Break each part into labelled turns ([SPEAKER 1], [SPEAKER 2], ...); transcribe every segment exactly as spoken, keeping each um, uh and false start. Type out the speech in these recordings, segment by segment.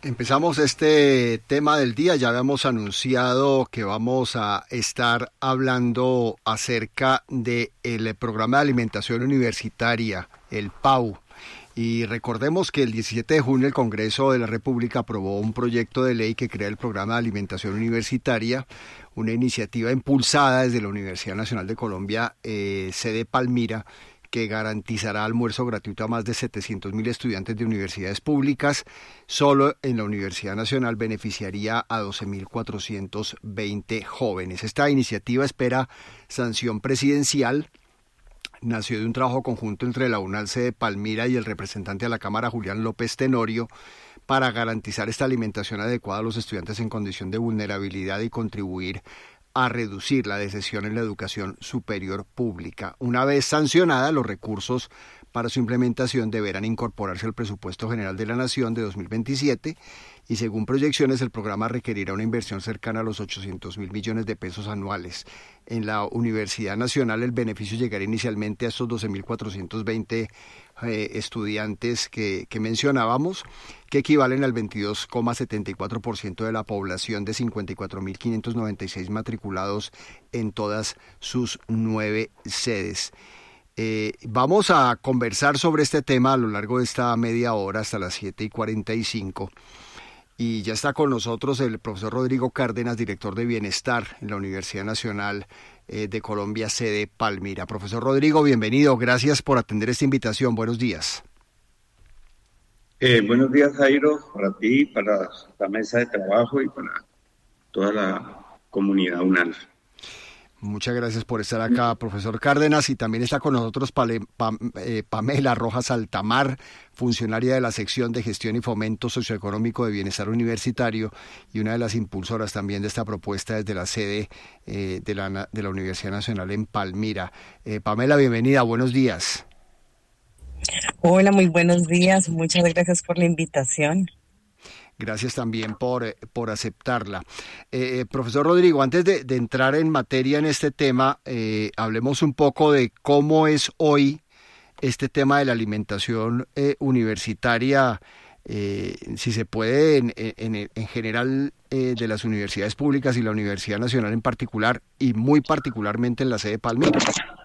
[SPEAKER 1] Empezamos este tema del día, ya habíamos anunciado que vamos a estar hablando acerca del programa de alimentación universitaria, el P A U. Y recordemos que el diecisiete de junio el Congreso de la República aprobó un proyecto de ley que crea el programa de alimentación universitaria, una iniciativa impulsada desde la Universidad Nacional de Colombia, eh, sede Palmira, que garantizará almuerzo gratuito a más de setecientos mil estudiantes de universidades públicas. Solo en la Universidad Nacional beneficiaría a doce mil cuatrocientos veinte jóvenes. Esta iniciativa espera sanción presidencial. Nació de un trabajo conjunto entre la UNAL sede Palmira y el representante a la Cámara, Julián López Tenorio, para garantizar esta alimentación adecuada a los estudiantes en condición de vulnerabilidad y contribuir a reducir la deserción en la educación superior pública. Una vez sancionada, los recursos para su implementación deberán incorporarse al presupuesto general de la Nación de dos mil veintisiete y según proyecciones el programa requerirá una inversión cercana a los ochocientos mil millones de pesos anuales. En la Universidad Nacional el beneficio llegará inicialmente a estos doce mil cuatrocientos veinte eh, estudiantes que, que mencionábamos, que equivalen al veintidós coma setenta y cuatro por ciento de la población de cincuenta y cuatro mil quinientos noventa y seis matriculados en todas sus nueve sedes. Eh, vamos a conversar sobre este tema a lo largo de esta media hora hasta las siete y cuarenta y cinco. Y ya está con nosotros el profesor Rodrigo Cárdenas, director de Bienestar en la Universidad Nacional eh, de Colombia, sede Palmira. Profesor Rodrigo, bienvenido. Gracias por atender esta invitación. Buenos días.
[SPEAKER 2] Eh, buenos días, Jairo, para ti, para la mesa de trabajo y para toda la comunidad UNAL.
[SPEAKER 1] Muchas gracias por estar acá, profesor Cárdenas, y también está con nosotros Pale, Pam, eh, Pamela Rojas Altamar, funcionaria de la sección de gestión y fomento socioeconómico de bienestar universitario y una de las impulsoras también de esta propuesta desde la sede eh, de, la, de la Universidad Nacional en Palmira. Eh, Pamela, bienvenida, buenos días.
[SPEAKER 3] Hola, muy buenos días, muchas gracias por la invitación.
[SPEAKER 1] Gracias también por, por aceptarla. Eh, profesor Rodrigo, antes de, de entrar en materia en este tema, eh, hablemos un poco de cómo es hoy este tema de la alimentación eh, universitaria, eh, si se puede, en, en, en general eh, de las universidades públicas y la Universidad Nacional en particular, y muy particularmente en la sede Palmira.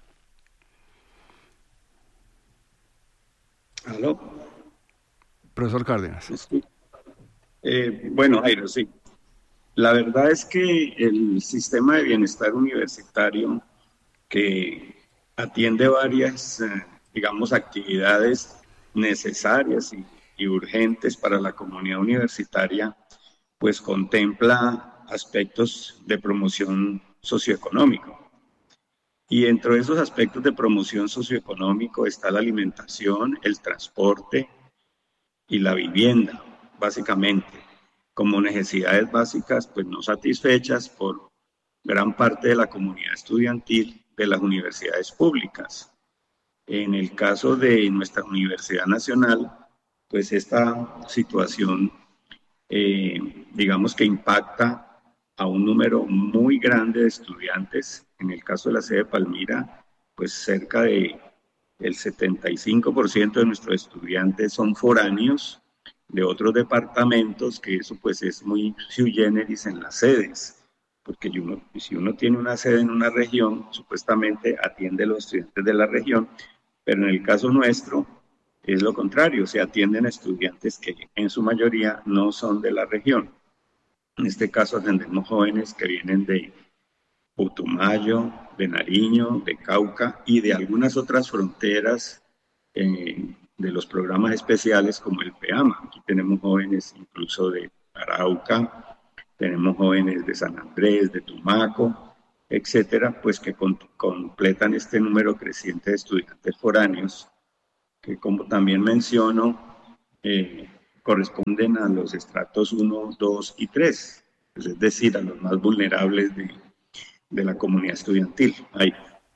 [SPEAKER 2] ¿Aló?
[SPEAKER 1] Profesor Cárdenas.
[SPEAKER 2] Sí. Eh, bueno, Jairo, sí. La verdad es que el sistema de bienestar universitario, que atiende varias, eh, digamos, actividades necesarias y, y urgentes para la comunidad universitaria, pues contempla aspectos de promoción socioeconómico. Y dentro de esos aspectos de promoción socioeconómico está la alimentación, el transporte y la vivienda, básicamente, como necesidades básicas pues no satisfechas por gran parte de la comunidad estudiantil de las universidades públicas. En el caso de nuestra Universidad Nacional, pues esta situación, eh, digamos que impacta a un número muy grande de estudiantes. En el caso de la sede Palmira, pues cerca de el setenta y cinco por ciento de nuestros estudiantes son foráneos de otros departamentos, que eso pues es muy sui generis en las sedes, porque uno, si uno tiene una sede en una región, supuestamente atiende a los estudiantes de la región, pero en el caso nuestro es lo contrario, se atienden a estudiantes que en su mayoría no son de la región. En este caso atendemos jóvenes que vienen de Putumayo, de Nariño, de Cauca y de algunas otras fronteras eh, de los programas especiales como el PEAMA. Aquí tenemos jóvenes incluso de Arauca, tenemos jóvenes de San Andrés, de Tumaco, etcétera, pues que con, completan este número creciente de estudiantes foráneos, que como también menciono, eh, corresponden a los estratos uno, dos y tres, pues es decir, a los más vulnerables de, de la comunidad estudiantil. Ahí.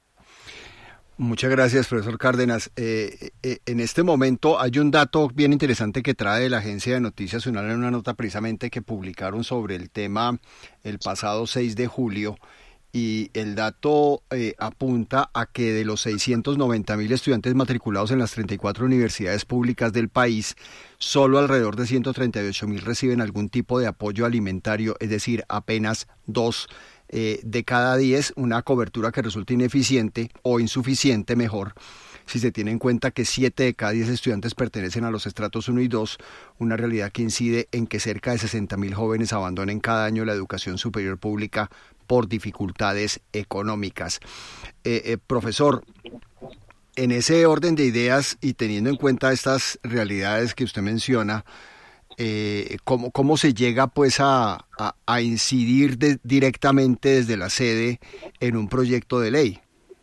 [SPEAKER 1] Muchas gracias, profesor Cárdenas. Eh, eh, en este momento hay un dato bien interesante que trae la Agencia de Noticias UNAL en una nota precisamente que publicaron sobre el tema el pasado seis de julio, y el dato eh, apunta a que de los seiscientos noventa mil estudiantes matriculados en las treinta y cuatro universidades públicas del país, solo alrededor de ciento treinta y ocho mil reciben algún tipo de apoyo alimentario, es decir, apenas dos eh, de cada diez, una cobertura que resulta ineficiente o insuficiente, mejor, si se tiene en cuenta que siete de cada diez estudiantes pertenecen a los estratos uno y dos, una realidad que incide en que cerca de sesenta mil jóvenes abandonen cada año la educación superior pública por dificultades económicas. Eh, eh, profesor, en ese orden de ideas y teniendo en cuenta estas realidades que usted menciona, eh, ¿cómo, cómo se llega pues a, a, a incidir de, directamente desde la sede en un proyecto de ley?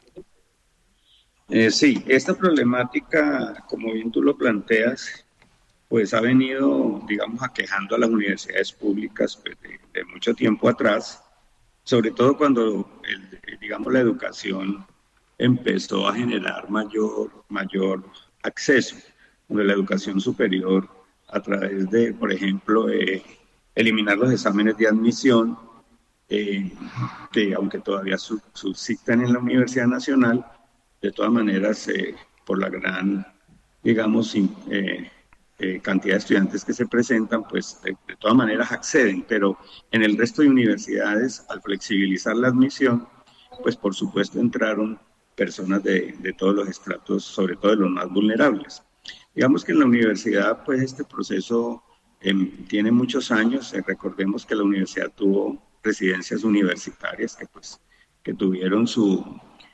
[SPEAKER 2] Eh, sí, esta problemática, como bien tú lo planteas, pues ha venido, digamos, aquejando a las universidades públicas pues, de, de mucho tiempo atrás, sobre todo cuando, el, digamos, la educación empezó a generar mayor, mayor acceso de la educación superior a través de, por ejemplo, eh, eliminar los exámenes de admisión, eh, que aunque todavía sub, subsisten en la Universidad Nacional, de todas maneras, eh, por la gran, digamos, eh, eh, cantidad de estudiantes que se presentan, pues de, de todas maneras acceden, pero en el resto de universidades, al flexibilizar la admisión, pues por supuesto entraron personas de, de todos los estratos, sobre todo de los más vulnerables. Digamos que en la universidad, pues este proceso eh, tiene muchos años. Eh, recordemos que la universidad tuvo residencias universitarias que, pues, que tuvieron su,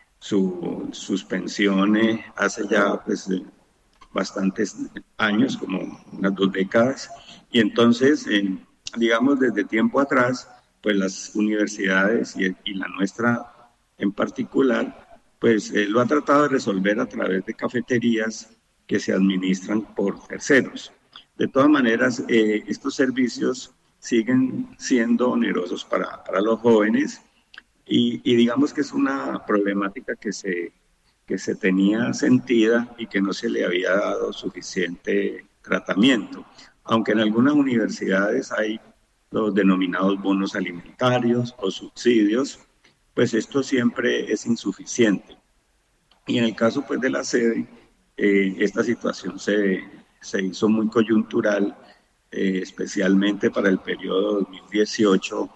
[SPEAKER 2] su suspensión eh, hace ya pues, eh, bastantes años, como unas dos décadas. Y entonces, eh, digamos, desde tiempo atrás, pues las universidades y, y la nuestra en particular, pues eh, lo ha tratado de resolver a través de cafeterías que se administran por terceros. De todas maneras, eh, estos servicios siguen siendo onerosos para, para los jóvenes y, y digamos que es una problemática que se, que se tenía sentida y que no se le había dado suficiente tratamiento. Aunque en algunas universidades hay los denominados bonos alimentarios o subsidios, pues esto siempre es insuficiente. Y en el caso pues de la sede, eh, esta situación se, se hizo muy coyuntural, eh, especialmente para el periodo dos mil dieciocho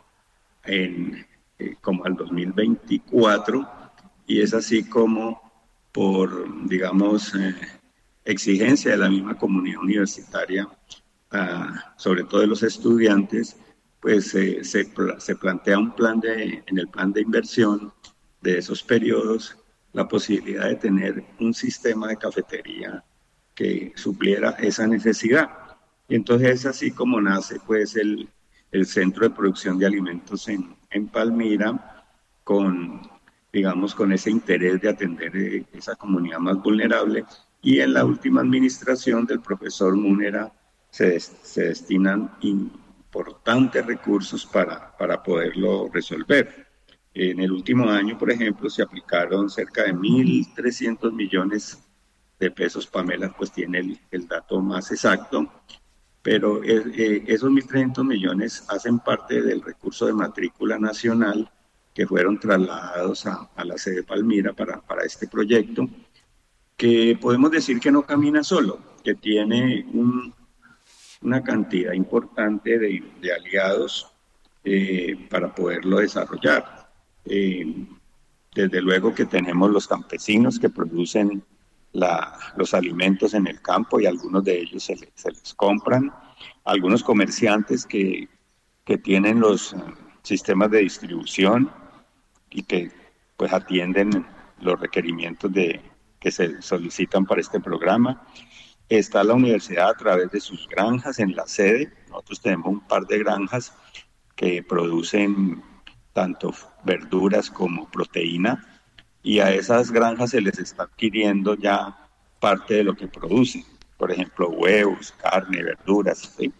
[SPEAKER 2] en, eh, como al dos mil veinticuatro, y es así como por, digamos, eh, exigencia de la misma comunidad universitaria, uh, sobre todo de los estudiantes, pues eh, se, se plantea un plan de, en el plan de inversión de esos periodos, la posibilidad de tener un sistema de cafetería que supliera esa necesidad. Y entonces es así como nace pues el, el Centro de Producción de Alimentos en, en Palmira, con, digamos, con ese interés de atender esa comunidad más vulnerable. Y en la última administración del profesor Múnera se, se destinan importantes recursos para, para poderlo resolver. En el último año, por ejemplo, se aplicaron cerca de mil trescientos millones de pesos. Pamela pues tiene el, el dato más exacto, pero eh, esos mil trescientos millones hacen parte del recurso de matrícula nacional que fueron trasladados a, a la sede Palmira para, para este proyecto, que podemos decir que no camina solo, que tiene un, una cantidad importante de, de aliados eh, para poderlo desarrollar. Eh, desde luego que tenemos los campesinos que producen la, los alimentos en el campo y algunos de ellos se, le, se les compran, algunos comerciantes que, que tienen los uh, sistemas de distribución y que pues atienden los requerimientos de, que se solicitan para este programa. Está la universidad a través de sus granjas en la sede. Nosotros tenemos un par de granjas que producen tanto verduras como proteína, y a esas granjas se les está adquiriendo ya parte de lo que producen, por ejemplo, huevos, carne, verduras, ¿sí?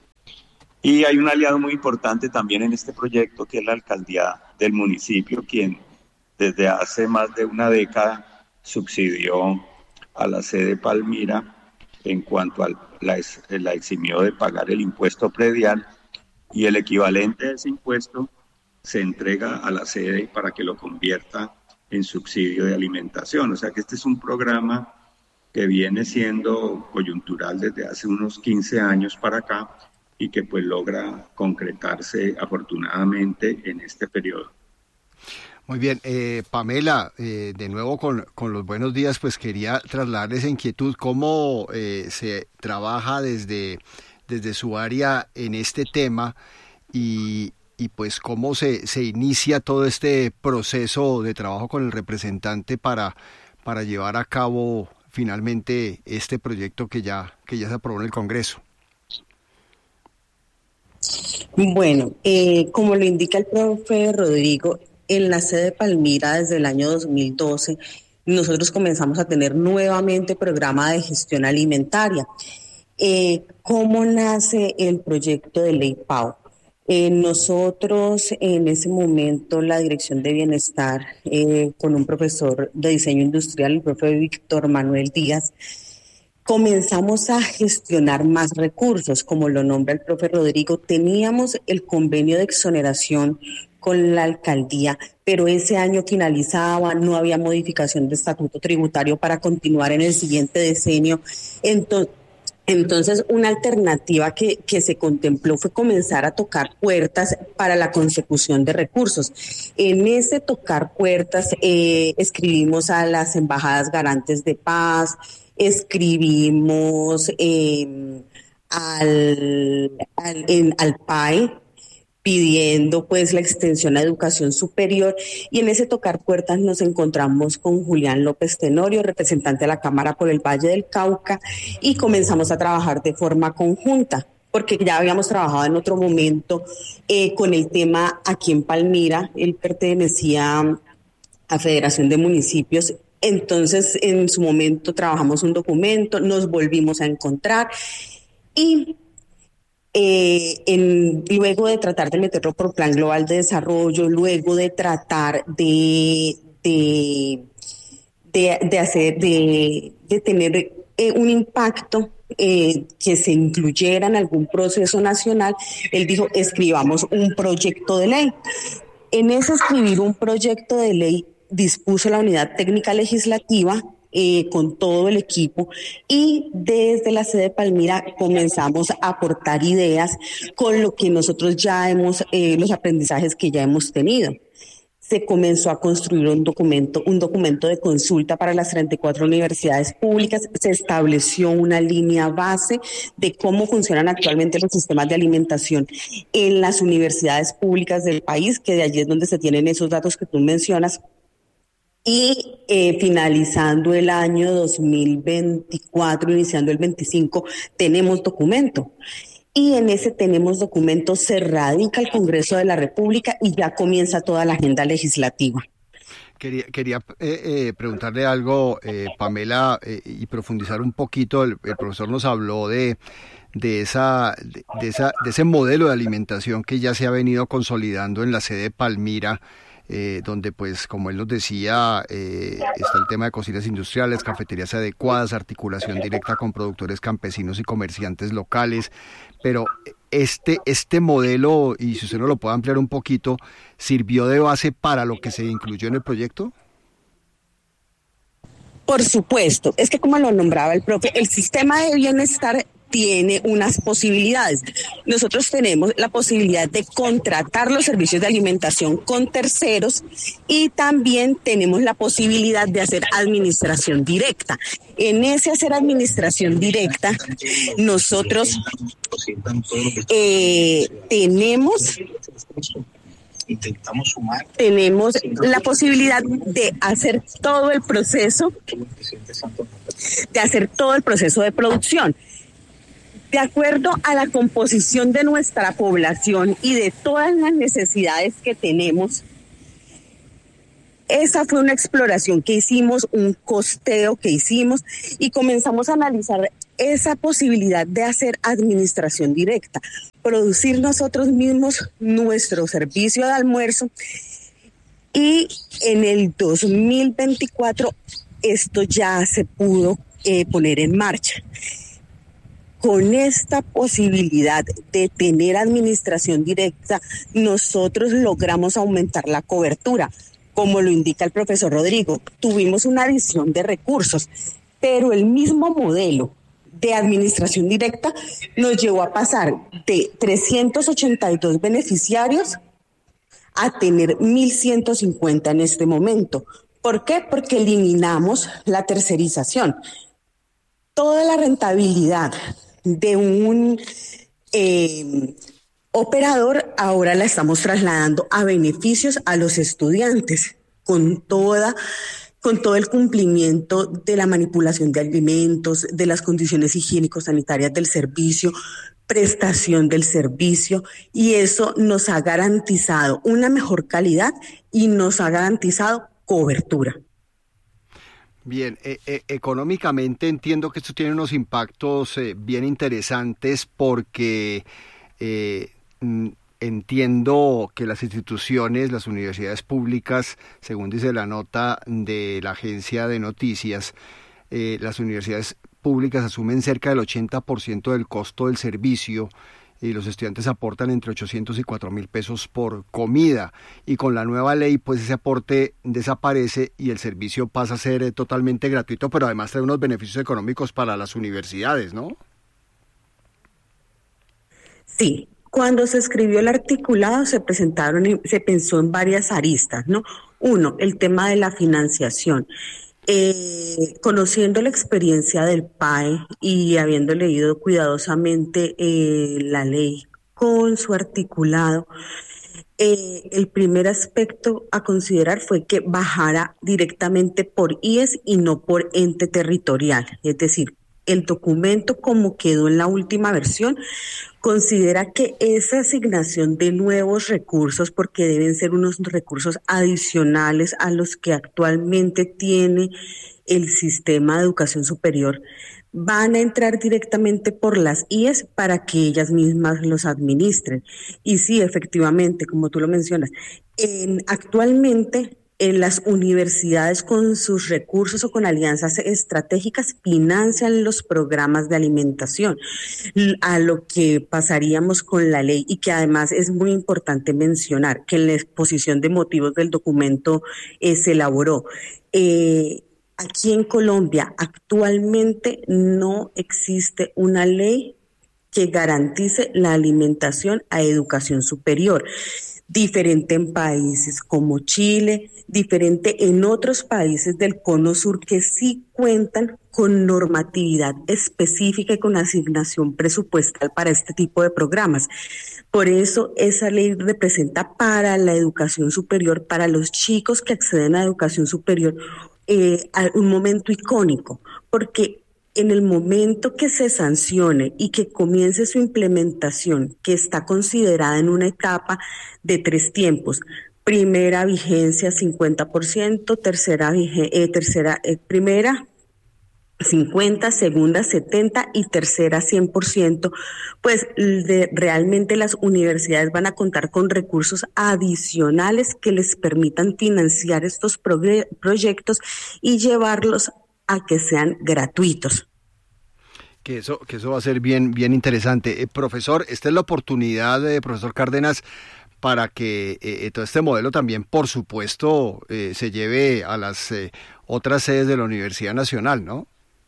[SPEAKER 2] Y hay un aliado muy importante también en este proyecto, que es la alcaldía del municipio, quien desde hace más de una década subsidió a la sede Palmira en cuanto a la, la eximió de pagar el impuesto predial, y el equivalente de ese impuesto se entrega a la sede para que lo convierta en subsidio de alimentación. O sea que este es un programa que viene siendo coyuntural desde hace unos quince años para acá y que pues logra concretarse afortunadamente en este periodo.
[SPEAKER 1] Muy bien, eh, Pamela, eh, de nuevo con, con los buenos días, pues quería trasladarles esa inquietud, cómo eh, se trabaja desde, desde su área en este tema y, y pues cómo se, se inicia todo este proceso de trabajo con el representante para, para llevar a cabo finalmente este proyecto que ya, que ya se aprobó en el Congreso.
[SPEAKER 3] Bueno, eh, como lo indica el profe Rodrigo, en la sede de Palmira desde el año dos mil doce nosotros comenzamos a tener nuevamente programa de gestión alimentaria. Eh, ¿Cómo nace el proyecto de ley PAU? Eh, nosotros en ese momento la Dirección de Bienestar eh, con un profesor de diseño industrial, el profe Víctor Manuel Díaz, comenzamos a gestionar más recursos, como lo nombra el profe Rodrigo. Teníamos el convenio de exoneración con la alcaldía, pero ese año finalizaba, no había modificación de estatuto tributario para continuar en el siguiente decenio. Entonces, Entonces, una alternativa que, que se contempló fue comenzar a tocar puertas para la consecución de recursos. En ese tocar puertas eh, escribimos a las embajadas garantes de paz, escribimos eh, al, al, en, al P A E, pidiendo pues la extensión a educación superior, y en ese tocar puertas nos encontramos con Julián López Tenorio, representante de la Cámara por el Valle del Cauca, y comenzamos a trabajar de forma conjunta, porque ya habíamos trabajado en otro momento eh, con el tema aquí en Palmira. Él pertenecía a Federación de Municipios. Entonces, en su momento trabajamos un documento, nos volvimos a encontrar y Eh, en, luego de tratar de meterlo por Plan Global de Desarrollo, luego de tratar de, de, de, de hacer, de, de tener eh, un impacto eh, que se incluyera en algún proceso nacional, él dijo, escribamos un proyecto de ley. En ese escribir un proyecto de ley, dispuso la unidad técnica legislativa Eh, con todo el equipo, y desde la sede de Palmira comenzamos a aportar ideas con lo que nosotros ya hemos, eh, los aprendizajes que ya hemos tenido. Se comenzó a construir un documento, un documento de consulta para las treinta y cuatro universidades públicas, se estableció una línea base de cómo funcionan actualmente los sistemas de alimentación en las universidades públicas del país, que de allí es donde se tienen esos datos que tú mencionas. Y eh, finalizando el año dos mil veinticuatro, iniciando el veinticinco, tenemos documento. Y en ese tenemos documento se radica el Congreso de la República y ya comienza toda la agenda legislativa.
[SPEAKER 1] Quería, quería eh, eh, preguntarle algo, eh, Pamela, eh, y profundizar un poquito. El, el profesor nos habló de, de, esa, de, de, esa, de ese modelo de alimentación que ya se ha venido consolidando en la sede de Palmira, Eh, donde pues como él nos decía eh, está el tema de cocinas industriales, cafeterías adecuadas, articulación directa con productores campesinos y comerciantes locales, pero este, este modelo, y si usted nos lo puede ampliar un poquito, ¿sirvió de base para lo que se incluyó en el proyecto?
[SPEAKER 3] Por supuesto, es que como lo nombraba el profe, el sistema de bienestar tiene unas posibilidades. Nosotros tenemos la posibilidad de contratar los servicios de alimentación con terceros y también tenemos la posibilidad de hacer administración directa. En ese hacer administración directa, nosotros eh, tenemos... Intentamos sumar. Tenemos la posibilidad de hacer todo el proceso, de hacer todo el proceso de producción. De acuerdo a la composición de nuestra población y de todas las necesidades que tenemos, esa fue una exploración que hicimos, un costeo que hicimos, y comenzamos a analizar esa posibilidad de hacer administración directa, producir nosotros mismos nuestro servicio de almuerzo, y en el dos mil veinticuatro esto ya se pudo eh, poner en marcha. con esta posibilidad de tener administración directa, nosotros logramos aumentar la cobertura. Como lo indica el profesor Rodrigo, tuvimos una adición de recursos, pero el mismo modelo de administración directa nos llevó a pasar de trescientos ochenta y dos beneficiarios a tener mil ciento cincuenta en este momento. ¿Por qué? Porque eliminamos la tercerización. Toda la rentabilidad de un eh, operador ahora la estamos trasladando a beneficios a los estudiantes, con toda con todo el cumplimiento de la manipulación de alimentos, de las condiciones higiénico-sanitarias del servicio, prestación del servicio, y eso nos ha garantizado una mejor calidad y nos ha garantizado cobertura.
[SPEAKER 1] Bien, eh, eh, económicamente entiendo que esto tiene unos impactos eh, bien interesantes porque eh, entiendo que las instituciones, las universidades públicas, según dice la nota de la agencia de noticias, eh, las universidades públicas asumen cerca del ochenta por ciento del costo del servicio y los estudiantes aportan entre ochocientos y cuatro mil pesos por comida, y con la nueva ley pues ese aporte desaparece y el servicio pasa a ser eh, totalmente gratuito, pero además trae unos beneficios económicos para las universidades, ¿no?
[SPEAKER 3] Sí. Cuando se escribió el articulado se presentaron, se pensó en varias aristas, ¿no? Uno, el tema de la financiación. Eh, conociendo la experiencia del P A E y habiendo leído cuidadosamente eh, la ley con su articulado, eh, el primer aspecto a considerar fue que bajara directamente por I E S y no por ente territorial, es decir, el documento como quedó en la última versión considera que esa asignación de nuevos recursos, porque deben ser unos recursos adicionales a los que actualmente tiene el sistema de educación superior, van a entrar directamente por las I E S para que ellas mismas los administren. Y sí, efectivamente, como tú lo mencionas, en, actualmente en las universidades con sus recursos o con alianzas estratégicas financian los programas de alimentación, a lo que pasaríamos con la ley, y que además es muy importante mencionar que en la exposición de motivos del documento eh, se elaboró. Eh, aquí en Colombia actualmente no existe una ley que garantice la alimentación a educación superior. Diferente en países como Chile, diferente en otros países del Cono Sur que sí cuentan con normatividad específica y con asignación presupuestal para este tipo de programas. Por eso esa ley representa para la educación superior, para los chicos que acceden a educación superior, eh, un momento icónico, porque en el momento que se sancione y que comience su implementación, que está considerada en una etapa de tres tiempos: primera vigencia cincuenta por ciento, tercera, eh, tercera eh, primera cincuenta, segunda setenta y tercera cien por ciento, pues de, realmente las universidades van a contar con recursos adicionales que les permitan financiar estos progre- proyectos y llevarlos a que sean gratuitos.
[SPEAKER 1] Que eso, que eso va a ser bien, bien interesante. Eh, profesor, esta es la oportunidad, eh, profesor Cárdenas, para que eh, todo este modelo también, por supuesto, eh, se lleve a las eh, otras sedes de la Universidad Nacional, ¿no?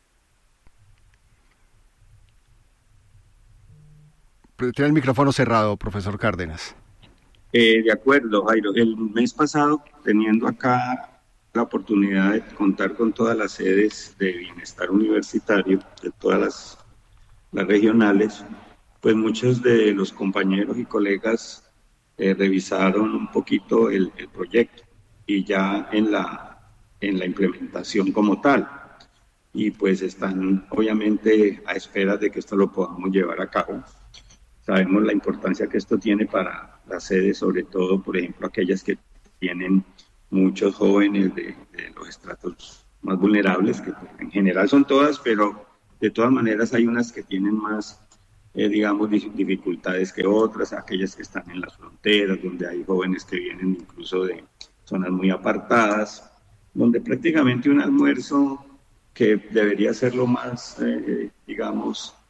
[SPEAKER 1] Tiene el micrófono cerrado, profesor Cárdenas.
[SPEAKER 2] Eh, de acuerdo, Jairo. El mes pasado, teniendo acá la oportunidad de contar con todas las sedes de bienestar universitario, de todas las, las regionales, pues muchos de los compañeros y colegas eh, revisaron un poquito el, el proyecto y ya en la, en la implementación como tal. Y pues están obviamente a espera de que esto lo podamos llevar a cabo. Sabemos la importancia que esto tiene para las sedes, sobre todo, por ejemplo, aquellas que tienen muchos jóvenes de, de los estratos más vulnerables, que en general son todas, pero de todas maneras hay unas que tienen más, eh, digamos, dificultades que otras, aquellas que están en las fronteras, donde hay jóvenes que vienen incluso de zonas muy apartadas, donde prácticamente un almuerzo que debería ser lo más, eh, digamos,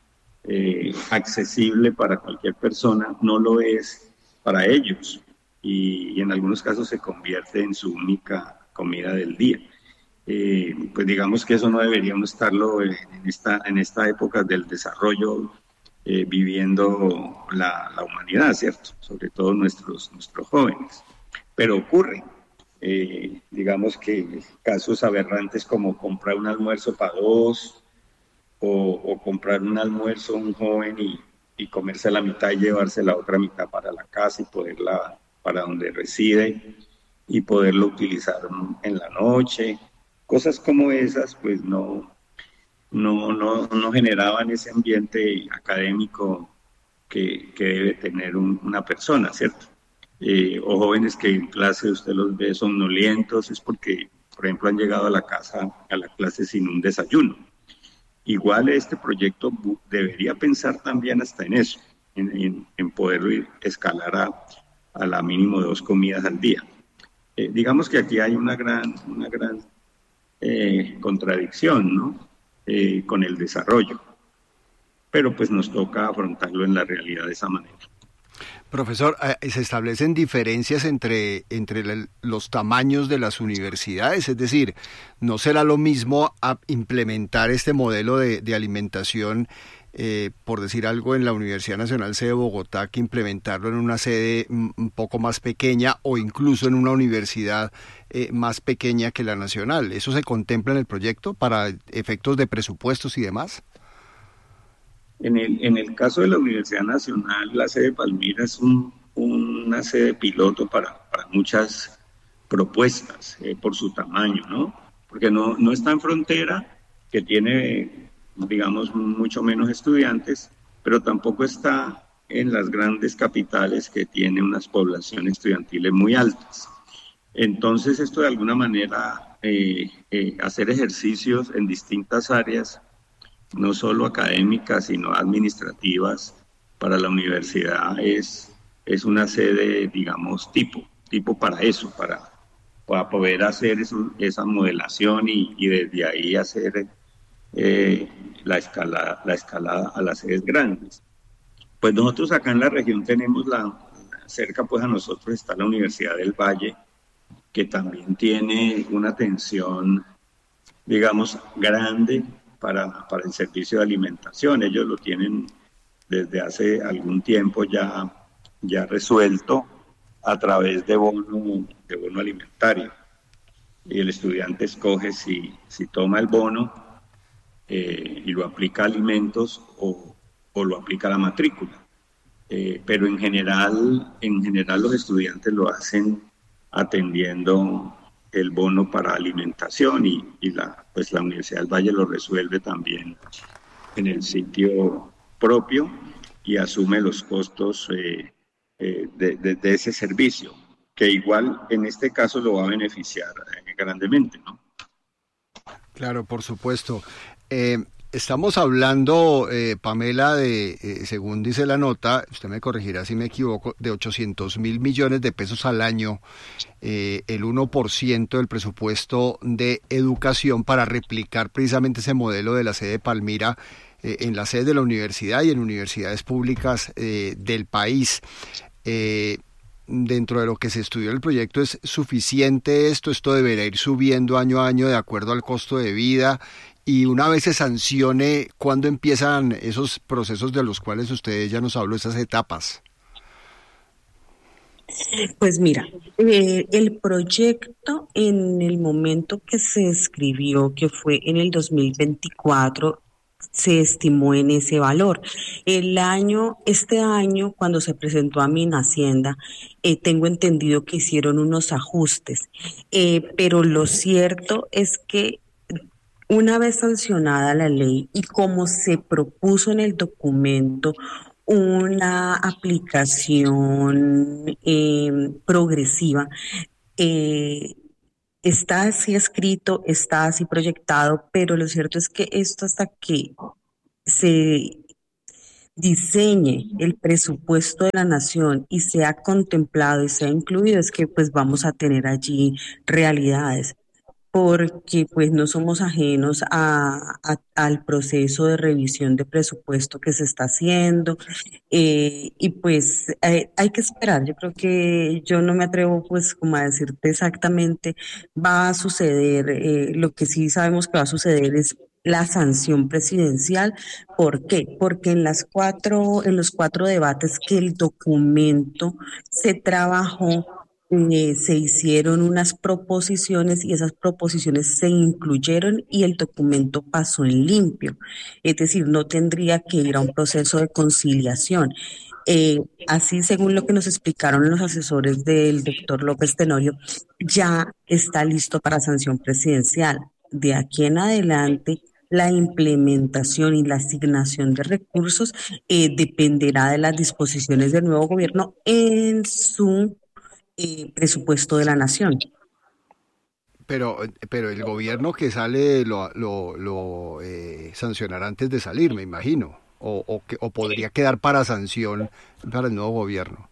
[SPEAKER 2] eh, accesible para cualquier persona, no lo es para ellos y, y en algunos casos se convierte en su única comida del día. Eh, pues digamos que eso no deberíamos estarlo en esta, en esta época del desarrollo eh, viviendo la, la humanidad, ¿cierto? Sobre todo nuestros, nuestros jóvenes. Pero ocurre, eh, digamos que casos aberrantes como comprar un almuerzo para dos o, o comprar un almuerzo a un joven y, y comerse la mitad y llevarse la otra mitad para la casa y poderla para donde reside y poderlo utilizar en la noche. Cosas como esas, pues no, no, no, no generaban ese ambiente académico que, que debe tener un, una persona, ¿cierto? Eh, o jóvenes que en clase usted los ve somnolientos, es porque, por ejemplo, han llegado a la casa, a la clase sin un desayuno. Igual este proyecto debería pensar también hasta en eso, en, en, en poder escalar a, a la mínimo dos comidas al día. Eh, digamos que aquí hay una gran, una gran eh, contradicción, ¿no? Eh, con el desarrollo, pero pues nos toca afrontarlo en la realidad de esa manera.
[SPEAKER 1] Profesor, ¿se establecen diferencias entre, entre los tamaños de las universidades? Es decir, ¿no será lo mismo a implementar este modelo de, de alimentación, eh, por decir algo, en la Universidad Nacional Sede de Bogotá, que implementarlo en una sede un poco más pequeña o incluso en una universidad eh, más pequeña que la nacional? ¿Eso se contempla en el proyecto para efectos de presupuestos y demás?
[SPEAKER 2] En el, en el caso de la Universidad Nacional, la sede Palmira es un, una sede piloto para, para muchas propuestas eh, por su tamaño, ¿no? Porque no, no está en frontera, que tiene, digamos, mucho menos estudiantes, pero tampoco está en las grandes capitales que tienen unas poblaciones estudiantiles muy altas. Entonces, esto de alguna manera, eh, eh, hacer ejercicios en distintas áreas, no solo académicas, sino administrativas, para la universidad es, es una sede, digamos, tipo, tipo para eso, para, para poder hacer eso, esa modelación y, y desde ahí hacer eh, la, escalada, la escalada a las sedes grandes. Pues nosotros acá en la región tenemos la, cerca pues a nosotros está la Universidad del Valle, que también tiene una atención, digamos, grande, Para, para el servicio de alimentación. Ellos lo tienen desde hace algún tiempo ya, ya resuelto a través de bono, de bono alimentario. Y el estudiante escoge si, si toma el bono eh, y lo aplica a alimentos o, o lo aplica a la matrícula. Eh, pero en general, en general los estudiantes lo hacen atendiendo el bono para alimentación y, y la, pues la Universidad del Valle lo resuelve también en el sitio propio y asume los costos eh, eh, de, de, de ese servicio, que igual en este caso lo va a beneficiar eh, grandemente, ¿no?
[SPEAKER 1] Claro, por supuesto. Eh, estamos hablando, eh, Pamela, de, eh, según dice la nota, usted me corregirá si me equivoco, de ochocientos mil millones de pesos al año, eh, el uno por ciento del presupuesto de educación para replicar precisamente ese modelo de la sede de Palmira eh, en la sede de la universidad y en universidades públicas eh, del país. Eh, Dentro de lo que se estudió en el proyecto, ¿es suficiente esto? ¿Esto deberá ir subiendo año a año de acuerdo al costo de vida? Y una vez se sancione, ¿cuándo empiezan esos procesos de los cuales usted ya nos habló, esas etapas?
[SPEAKER 3] Pues mira, eh, el proyecto en el momento que se escribió, que fue en el dos mil veinticuatro, se estimó en ese valor. El año, este año, cuando se presentó a Minhacienda, eh, tengo entendido que hicieron unos ajustes, eh, pero lo cierto es que una vez sancionada la ley y como se propuso en el documento una aplicación eh, progresiva, eh, está así escrito, está así proyectado, pero lo cierto es que esto hasta que se diseñe el presupuesto de la nación y sea contemplado y sea incluido, es que pues vamos a tener allí realidades. porque pues no somos ajenos a, a- al proceso de revisión de presupuesto que se está haciendo, eh, y pues eh, hay que esperar. Yo creo que yo no me atrevo pues como a decirte exactamente va a suceder. Eh, lo que sí sabemos que va a suceder es la sanción presidencial. ¿Por qué? Porque en las cuatro, en los cuatro debates que el documento se trabajó, eh, se hicieron unas proposiciones y esas proposiciones se incluyeron y el documento pasó en limpio. Es decir, no tendría que ir a un proceso de conciliación. Eh, Así, según lo que nos explicaron los asesores del doctor López Tenorio, ya está listo para sanción presidencial. De aquí en adelante, la implementación y la asignación de recursos eh, dependerá de las disposiciones del nuevo gobierno en su eh, presupuesto de la nación.
[SPEAKER 1] Pero, pero el gobierno que sale lo, lo, lo eh, sancionará antes de salir, me imagino. O, o, que, o podría quedar para sanción para el nuevo gobierno.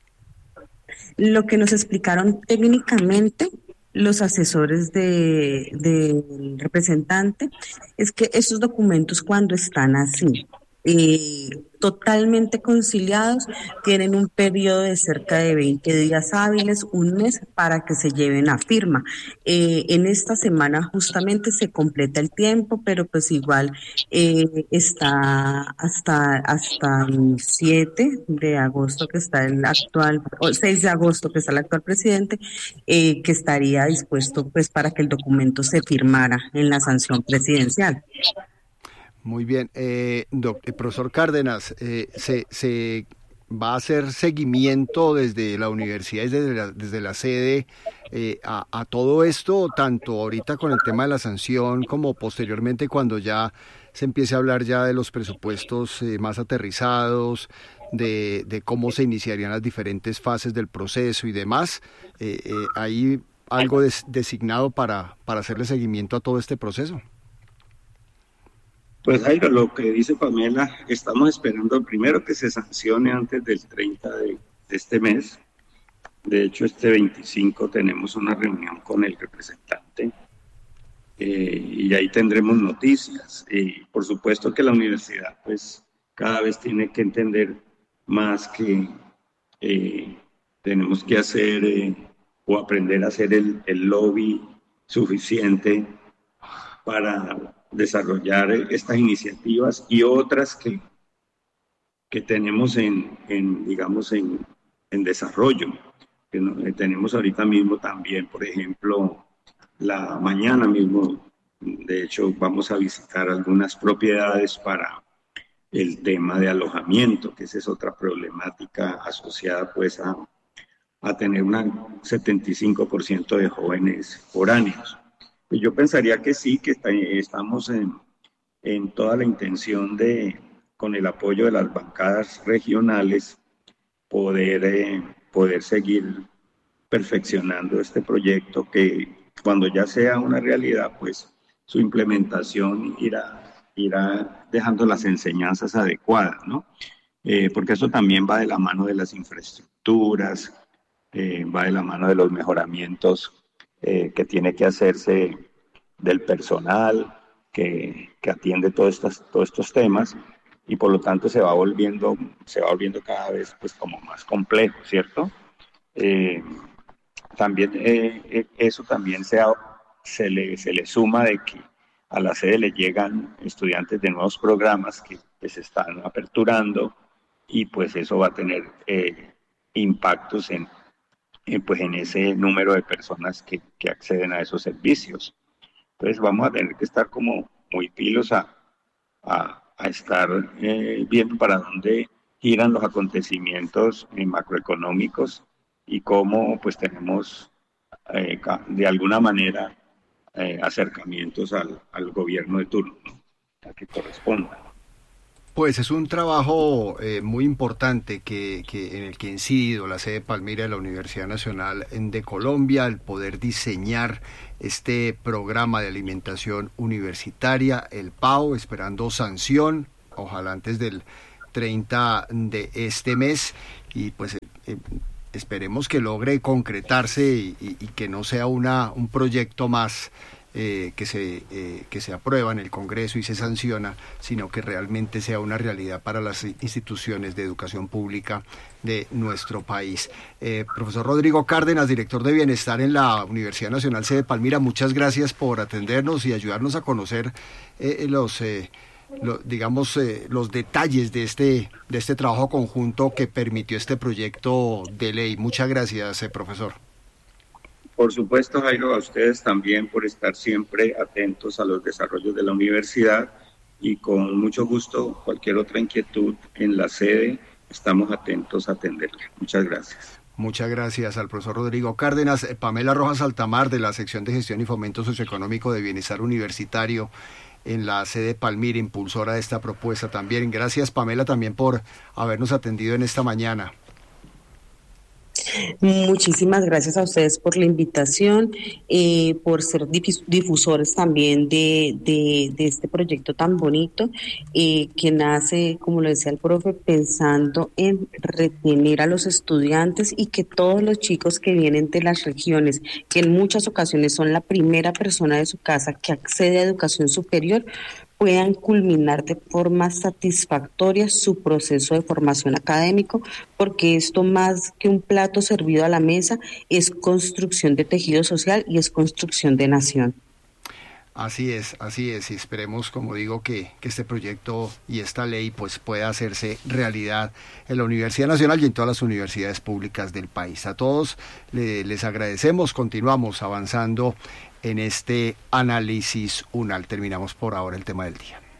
[SPEAKER 3] Lo que nos explicaron técnicamente los asesores de, del representante es que esos documentos cuando están así, eh, totalmente conciliados, tienen un periodo de cerca de veinte días hábiles, un mes para que se lleven a firma. Eh, en esta semana justamente se completa el tiempo, pero pues igual eh, está hasta, hasta el siete de agosto que está el actual, o seis de agosto que está el actual presidente, eh, que estaría dispuesto pues para que el documento se firmara en la sanción presidencial.
[SPEAKER 1] Muy bien. Eh, doc, eh, profesor Cárdenas, eh, se, se va a hacer seguimiento desde la universidad, desde la, desde la sede, eh, a, a todo esto, tanto ahorita con el tema de la sanción como posteriormente cuando ya se empiece a hablar ya de los presupuestos eh, más aterrizados, de, de cómo se iniciarían las diferentes fases del proceso y demás. Eh, eh, ¿Hay algo des, designado para, para hacerle seguimiento a todo este proceso?
[SPEAKER 2] Pues Jairo, lo que dice Pamela, estamos esperando primero que se sancione antes del treinta de, de este mes. De hecho, este veinticinco tenemos una reunión con el representante eh, y ahí tendremos noticias. Y por supuesto que la universidad pues cada vez tiene que entender más que eh, tenemos que hacer eh, o aprender a hacer el, el lobby suficiente para desarrollar estas iniciativas y otras que, que tenemos en, en digamos, en, en desarrollo. Que no, eh, tenemos ahorita mismo también, por ejemplo, la mañana mismo, de hecho, vamos a visitar algunas propiedades para el tema de alojamiento, que esa es otra problemática asociada pues a, a tener un setenta y cinco por ciento de jóvenes foráneos. Yo pensaría que sí, que está, estamos en, en toda la intención de, con el apoyo de las bancadas regionales, poder, eh, poder seguir perfeccionando este proyecto que cuando ya sea una realidad, pues su implementación irá, irá dejando las enseñanzas adecuadas, ¿no? Eh, porque eso también va de la mano de las infraestructuras, eh, va de la mano de los mejoramientos Eh, que tiene que hacerse del personal que, que atiende todos estos, todos estos temas y por lo tanto se va volviendo, se va volviendo cada vez pues como más complejo, ¿cierto? Eh, también eh, eso también se, se, le, se le suma de que a la sede le llegan estudiantes de nuevos programas que, que se están aperturando y pues eso va a tener eh, impactos en Eh, pues en ese número de personas que, que acceden a esos servicios. Entonces vamos a tener que estar como muy pilos a, a, a estar eh, viendo para dónde giran los acontecimientos eh, macroeconómicos y cómo pues tenemos eh, de alguna manera eh, acercamientos al, al gobierno de turno, ¿no? A que corresponda.
[SPEAKER 1] Pues es un trabajo eh, muy importante que, que en el que ha incidido la sede Palmira de la Universidad Nacional de Colombia, el poder diseñar este programa de alimentación universitaria, el P A U, esperando sanción, ojalá antes del treinta de este mes, y pues eh, esperemos que logre concretarse y, y, y que no sea una, un proyecto más eh, que, se, eh, que se aprueba en el Congreso y se sanciona, sino que realmente sea una realidad para las instituciones de educación pública de nuestro país. Eh, profesor Rodrigo Cárdenas, director de Bienestar en la Universidad Nacional Sede Palmira, muchas gracias por atendernos y ayudarnos a conocer eh, los... Eh, Lo, digamos, eh, los detalles de este, de este trabajo conjunto que permitió este proyecto de ley. Muchas gracias, eh, profesor.
[SPEAKER 2] Por supuesto, Jairo, a ustedes también por estar siempre atentos a los desarrollos de la universidad y con mucho gusto, cualquier otra inquietud en la sede, estamos atentos a atenderla. Muchas gracias.
[SPEAKER 1] Muchas gracias al profesor Rodrigo Cárdenas. Pamela Rojas Altamar, de la Sección de Gestión y Fomento Socioeconómico de Bienestar Universitario en la sede Palmira, impulsora de esta propuesta también. Gracias, Pamela, también por habernos atendido en esta mañana.
[SPEAKER 3] Muchísimas gracias a ustedes por la invitación, eh, por ser difusores también de, de, de este proyecto tan bonito, eh, que nace, como lo decía el profe, pensando en retener a los estudiantes y que todos los chicos que vienen de las regiones, que en muchas ocasiones son la primera persona de su casa que accede a educación superior, puedan culminar de forma satisfactoria su proceso de formación académico, porque esto, más que un plato servido a la mesa, es construcción de tejido social y es construcción de nación.
[SPEAKER 1] Así es, así es, y esperemos, como digo, que, que este proyecto y esta ley pues pueda hacerse realidad en la Universidad Nacional y en todas las universidades públicas del país. A todos le, les agradecemos, continuamos avanzando en este análisis UNAL. Terminamos por ahora el tema del día.